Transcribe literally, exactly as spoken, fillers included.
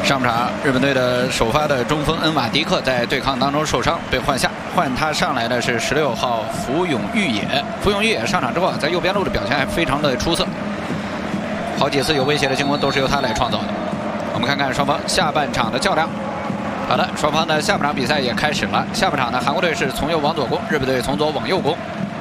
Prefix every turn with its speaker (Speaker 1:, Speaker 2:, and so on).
Speaker 1: 上半场，日本队的首发的中锋恩瓦迪克在对抗当中受伤，被换下，换他上来的是十六号福永裕也。福永裕也上场之后啊，在右边路的表现还非常的出色，好几次有威胁的进攻都是由他来创造的。我们看看双方下半场的较量。好的，双方的下半场比赛也开始了。下半场呢，韩国队是从右往左攻，日本队从左往右攻。